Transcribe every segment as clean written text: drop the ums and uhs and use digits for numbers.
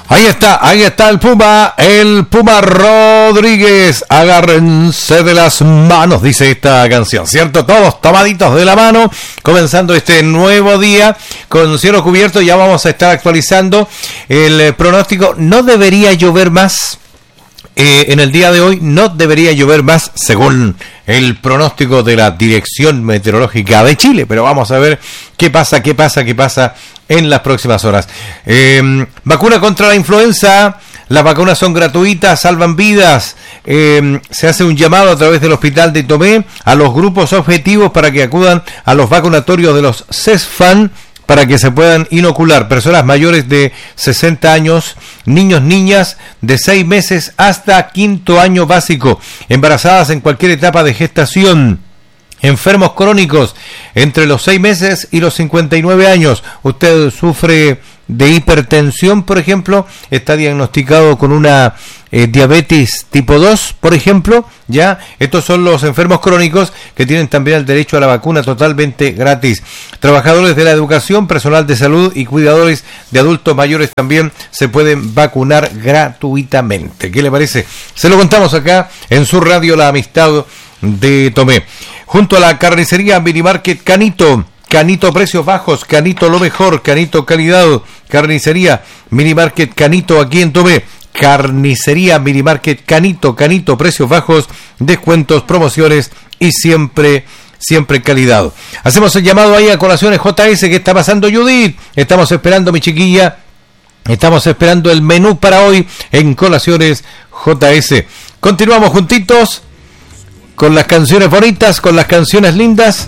Ahí está el Puma Rodríguez. Agárrense de las manos, dice esta canción, ¿cierto? Todos tomaditos de la mano, comenzando este nuevo día con cielo cubierto. Ya vamos a estar actualizando el pronóstico. No debería llover más. En el día de hoy no debería llover más según el pronóstico de la Dirección Meteorológica de Chile, pero vamos a ver qué pasa en las próximas horas. Vacuna contra la influenza, las vacunas son gratuitas, salvan vidas. Se hace un llamado a través del Hospital de Tomé a los grupos objetivos para que acudan a los vacunatorios de los CESFAN para que se puedan inocular personas mayores de 60 años, niños, niñas de 6 meses hasta 5º año básico, embarazadas en cualquier etapa de gestación, enfermos crónicos entre los 6 meses y los 59 años. Usted sufre de hipertensión, por ejemplo, está diagnosticado con una diabetes tipo 2, por ejemplo, ya, estos son los enfermos crónicos que tienen también el derecho a la vacuna totalmente gratis. Trabajadores de la educación, personal de salud y cuidadores de adultos mayores también se pueden vacunar gratuitamente. ¿Qué le parece? Se lo contamos acá en su radio La Amistad de Tomé. Junto a la carnicería Minimarket Canito, precios bajos, Canito lo mejor, Canito calidad, carnicería Minimarket Canito aquí en Tomé. Carnicería Minimarket Canito, precios bajos, descuentos, promociones y siempre calidad. Hacemos el llamado ahí a Colaciones JS. ¿Qué está pasando, Judith? Estamos esperando, mi chiquilla. Estamos esperando el menú para hoy en Colaciones JS. Continuamos juntitos con las canciones bonitas, con las canciones lindas.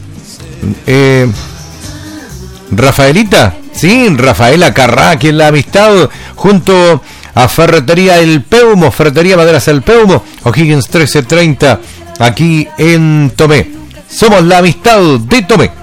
Rafaelita, sí, Rafaela Carrá, aquí en La Amistad, junto a Ferretería El Peumo, Ferretería Maderas El Peumo, O'Higgins 1330, aquí en Tomé. Somos La Amistad de Tomé.